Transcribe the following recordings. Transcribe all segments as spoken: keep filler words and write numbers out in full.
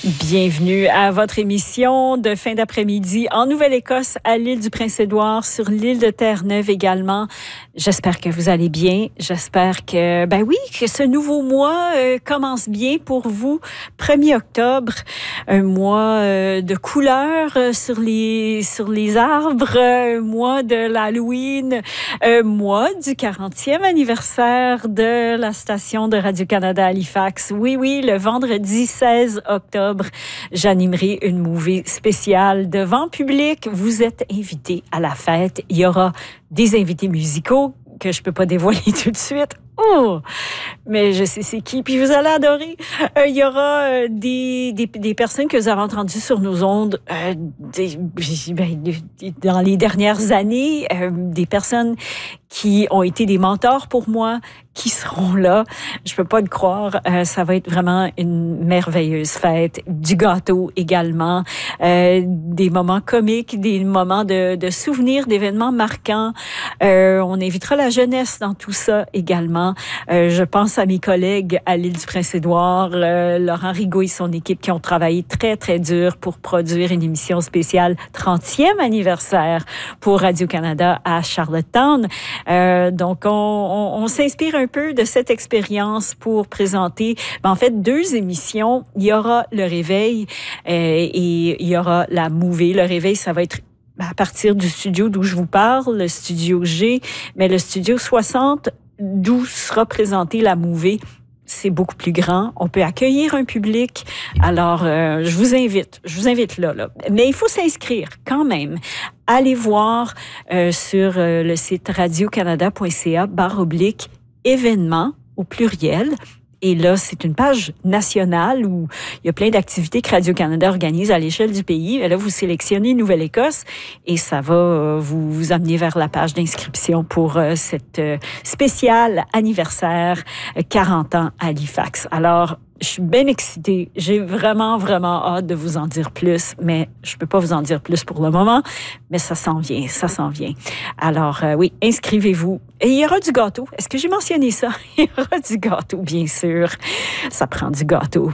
Bienvenue à votre émission de fin d'après-midi en Nouvelle-Écosse, à l'île du Prince-Édouard, sur l'île de Terre-Neuve également. J'espère que vous allez bien. J'espère que, ben oui, que ce nouveau mois euh, commence bien pour vous. premier octobre, un mois euh, de couleurs euh, sur les sur les arbres, un mois de l'Halloween, un mois du quarantième anniversaire de la station de Radio-Canada Halifax. Oui, oui, le vendredi seize octobre, j'animerai une movie spéciale devant public. Vous êtes invités à la fête. Il y aura des invités musicaux que je peux pas dévoiler tout de suite. Oh! Mais je sais c'est qui, puis vous allez adorer. Euh, il y aura euh, des, des, des personnes que vous avez entendues sur nos ondes euh, des, ben, dans les dernières années, euh, des personnes qui ont été des mentors pour moi, qui seront là. Je peux pas le croire. Euh, ça va être vraiment une merveilleuse fête. Du gâteau également. Euh, des moments comiques, des moments de, de souvenirs, d'événements marquants. Euh, on invitera la jeunesse dans tout ça également. Euh, je pense à mes collègues à l'île du Prince-Édouard, euh, Laurent Rigaud et son équipe qui ont travaillé très, très dur pour produire une émission spéciale trentième anniversaire pour Radio-Canada à Charlottetown. Euh, donc, on, on, on s'inspire un peu de cette expérience pour présenter, ben, en fait, deux émissions. Il y aura Le Réveil euh, et il y aura la Movie. Le Réveil, ça va être à partir du studio d'où je vous parle, le studio G, mais le studio soixante, d'où sera présentée la Movie, c'est beaucoup plus grand. On peut accueillir un public. Alors, euh, je vous invite, je vous invite là, là. Mais il faut s'inscrire quand même. Allez voir euh, sur euh, le site radio-canada.ca barre oblique événements au pluriel. Et là, c'est une page nationale où il y a plein d'activités que Radio-Canada organise à l'échelle du pays. Et là, vous sélectionnez Nouvelle-Écosse et ça va euh, vous, vous amener vers la page d'inscription pour euh, cette euh, spéciale anniversaire euh, quarante ans à Halifax. Alors, je suis bien excitée. J'ai vraiment, vraiment hâte de vous en dire plus, mais je peux pas vous en dire plus pour le moment, mais ça s'en vient, ça s'en vient. Alors, euh, oui, inscrivez-vous. Et il y aura du gâteau. Est-ce que j'ai mentionné ça? Il y aura du gâteau, bien sûr. Ça prend du gâteau.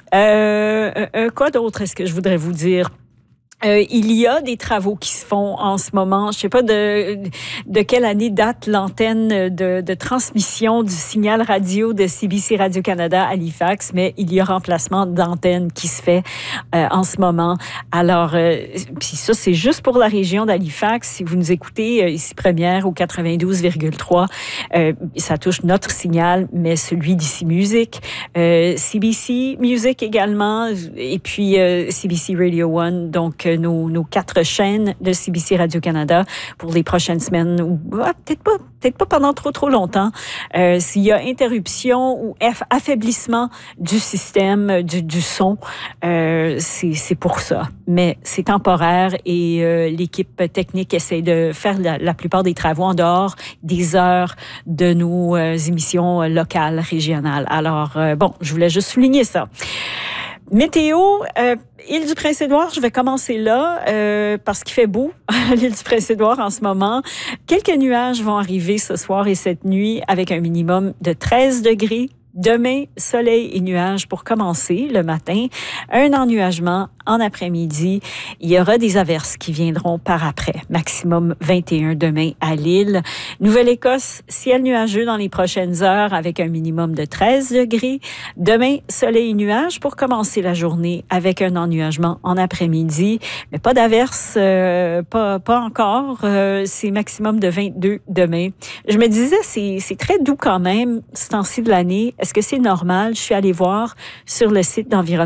Euh, euh, quoi d'autre est-ce que je voudrais vous dire? Euh, il y a des travaux qui se font en ce moment. Je sais pas de de quelle année date l'antenne de, de transmission du signal radio de C B C Radio-Canada à Halifax, mais il y a remplacement d'antenne qui se fait euh, en ce moment. Alors, euh, puis ça, c'est juste pour la région d'Halifax. Si vous nous écoutez euh, ici Première au quatre-vingt-douze virgule trois, euh, ça touche notre signal, mais celui d'ici Musique, euh, C B C Music également, et puis euh, C B C Radio One. Donc Nos, nos quatre chaînes de C B C Radio-Canada pour les prochaines semaines, ou ah, peut-être pas, peut-être pas pendant trop, trop longtemps. Euh, s'il y a interruption ou affaiblissement du système, du, du son, euh, c'est, c'est pour ça. Mais c'est temporaire et euh, l'équipe technique essaie de faire la, la plupart des travaux en dehors des heures de nos euh, émissions locales, régionales. Alors, euh, bon, je voulais juste souligner ça. Météo, euh, île du Prince-Édouard, je vais commencer là euh, parce qu'il fait beau à l'île du Prince-Édouard en ce moment. Quelques nuages vont arriver ce soir et cette nuit avec un minimum de treize degrés. Demain, soleil et nuages pour commencer le matin. Un ennuagement en après-midi. Il y aura des averses qui viendront par après. Maximum vingt et un demain à Lille. Nouvelle-Écosse, ciel nuageux dans les prochaines heures avec un minimum de treize degrés. Demain, soleil et nuages pour commencer la journée avec un ennuagement en après-midi. Mais pas d'averses, euh, pas, pas encore. Euh, c'est maximum de vingt-deux demain. Je me disais, c'est, c'est très doux quand même ce temps-ci de l'année. Est-ce que c'est normal? Je suis allée voir sur le site d'environnement